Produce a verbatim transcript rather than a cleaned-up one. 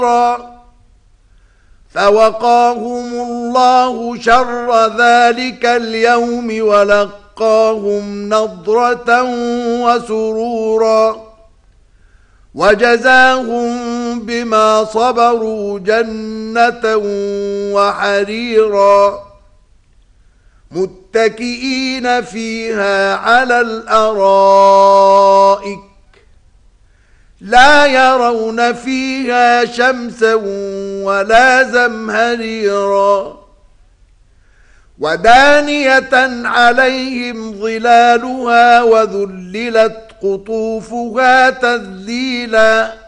فوقاهم الله شر ذلك اليوم ولقاهم نضرة وسرورا وجزاهم بما صبروا جنة وحريرا متكئين فيها على الأرائك لا يرون فيها شمسا ولا زمهريرا ودانية عليهم ظلالها وذللت قطوفها تذليلا